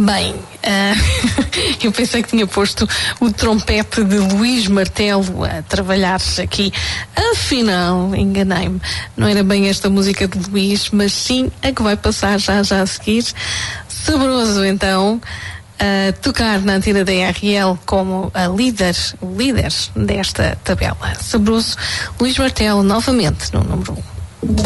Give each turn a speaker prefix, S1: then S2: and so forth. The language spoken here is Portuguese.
S1: Bem, eu pensei que tinha posto o trompete de Luís Martelo a trabalhar aqui. Afinal, enganei-me. Não era bem esta música de Luís, mas sim a que vai passar já a seguir. Saboroso, então, a tocar na antena da RL como a líder desta tabela. Saboroso, Luís Martelo, novamente no número 1.